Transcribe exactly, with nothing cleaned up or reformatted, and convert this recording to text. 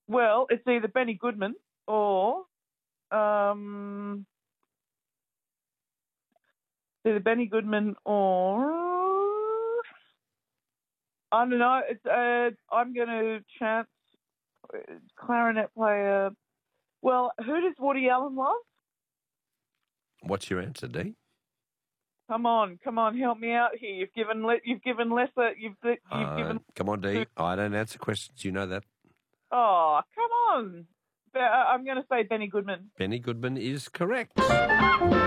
Well, it's either Benny Goodman or um, either Benny Goodman or I don't know. It's uh, I'm going to chance clarinet player. Well, who does Woody Allen love? What's your answer, D? Come on, come on, help me out here. You've given le- you've given lesser. You've you've Uh, given. come on, D. I don't answer questions. You know that. Oh, come on. Be- I'm going to say Benny Goodman. Benny Goodman is correct.